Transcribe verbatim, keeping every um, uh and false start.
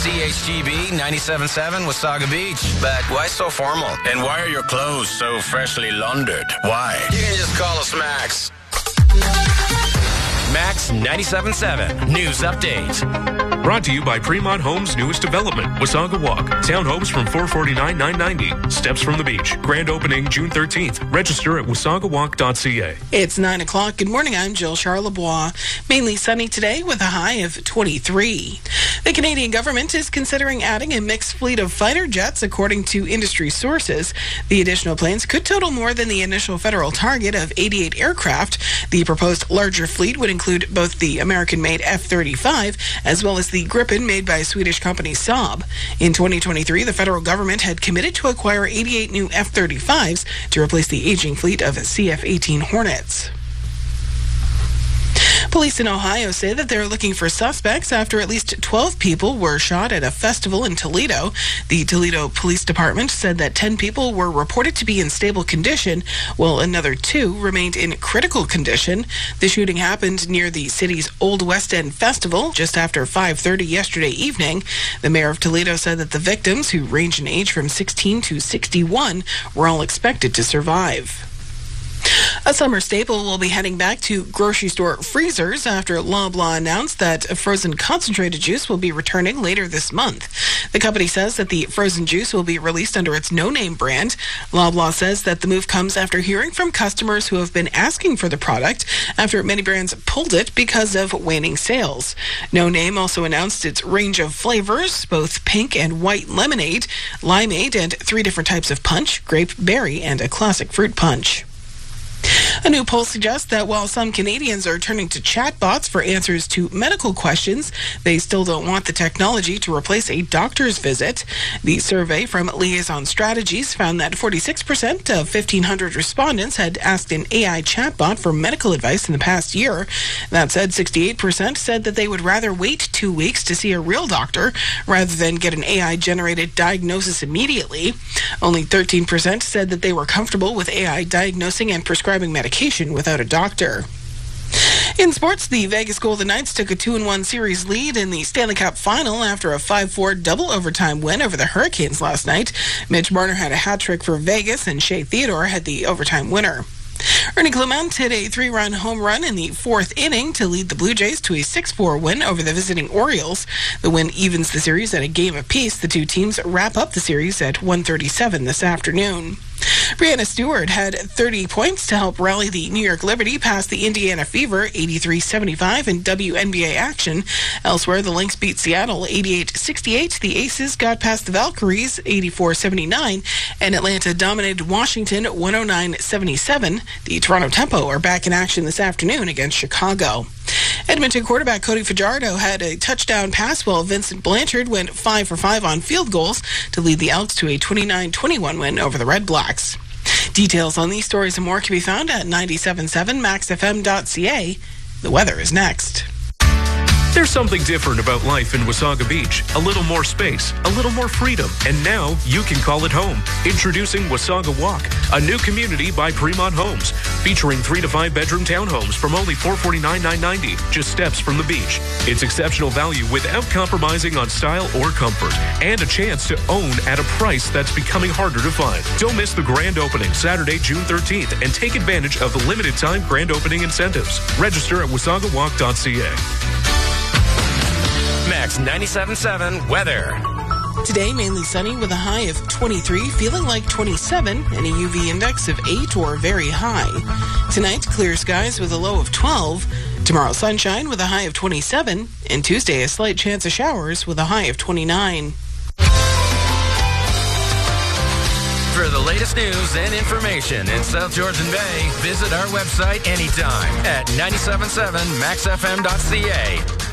C H G B ninety-seven point seven Wasaga Beach. But why so formal? And why are your clothes so freshly laundered? Why? You can just call us Max. Max ninety-seven point seven News Update. Brought to you by Fremont Homes' newest development, Wasaga Walk. Townhomes from four forty-nine nine ninety. Steps from the beach. Grand opening June thirteenth. Register at wasaga walk dot c a. It's nine o'clock. Good morning. I'm Jill Charlebois. Mainly sunny today with a high of twenty-three. The Canadian government is considering adding a mixed fleet of fighter jets, according to industry sources. The additional planes could total more than the initial federal target of eighty-eight aircraft. The proposed larger fleet would include both the American-made F thirty-five as well as the Gripen made by Swedish company Saab. In twenty twenty-three, the federal government had committed to acquire eighty-eight new F thirty-fives to replace the aging fleet of C F eighteen Hornets. Police in Ohio say that they're looking for suspects after at least twelve people were shot at a festival in Toledo. The Toledo Police Department said that ten people were reported to be in stable condition, while another two remained in critical condition. The shooting happened near the city's Old West End Festival just after five thirty yesterday evening. The mayor of Toledo said that the victims, who range in age from sixteen to sixty-one, were all expected to survive. A summer staple will be heading back to grocery store freezers after Loblaw announced that frozen concentrated juice will be returning later this month. The company says that the frozen juice will be released under its no-name brand. Loblaw says that the move comes after hearing from customers who have been asking for the product after many brands pulled it because of waning sales. No Name also announced its range of flavors, both pink and white lemonade, limeade, and three different types of punch, grape, berry, and a classic fruit punch. A new poll suggests that while some Canadians are turning to chatbots for answers to medical questions, they still don't want the technology to replace a doctor's visit. The survey from Liaison Strategies found that forty-six percent of fifteen hundred respondents had asked an A I chatbot for medical advice in the past year. That said, sixty-eight percent said that they would rather wait two weeks to see a real doctor rather than get an A I-generated diagnosis immediately. Only thirteen percent said that they were comfortable with A I diagnosing and prescribing medication without a doctor. In sports, the Vegas Golden Knights took a two one series lead in the Stanley Cup Final after a five four double overtime win over the Hurricanes last night. Mitch Marner had a hat trick for Vegas, and Shea Theodore had the overtime winner. Ernie Clement hit a three-run home run in the fourth inning to lead the Blue Jays to a six four win over the visiting Orioles. The win evens the series at a game apiece. The two teams wrap up the series at one thirty-seven this afternoon. Brianna Stewart had thirty points to help rally the New York Liberty past the Indiana Fever eighty-three seventy-five in W N B A action. Elsewhere, the Lynx beat Seattle eighty-eight sixty-eight. The Aces got past the Valkyries eighty-four seventy-nine, and Atlanta dominated Washington one oh nine seventy-seven. The Toronto Tempo are back in action this afternoon against Chicago. Edmonton quarterback Cody Fajardo had a touchdown pass while Vincent Blanchard went five for five on field goals to lead the Elks to a twenty-nine twenty-one win over the Red Blacks. Details on these stories and more can be found at ninety-seven point seven max f m dot c a. The weather is next. There's something different about life in Wasaga Beach. A little more space, a little more freedom, and now you can call it home. Introducing Wasaga Walk, a new community by Fremont Homes, featuring three to five bedroom townhomes from only four forty-nine nine ninety, just steps from the beach. It's exceptional value without compromising on style or comfort, and a chance to own at a price that's becoming harder to find. Don't miss the grand opening Saturday, June thirteenth, and take advantage of the limited time grand opening incentives. Register at wasaga walk dot c a. Max ninety-seven point seven weather. Today, mainly sunny with a high of twenty-three, feeling like twenty-seven, and a U V index of eight or very high. Tonight, clear skies with a low of twelve. Tomorrow, sunshine with a high of twenty-seven. And Tuesday, a slight chance of showers with a high of twenty-nine. For the latest news and information in South Georgian Bay, visit our website anytime at ninety-seven point seven max f m dot c a.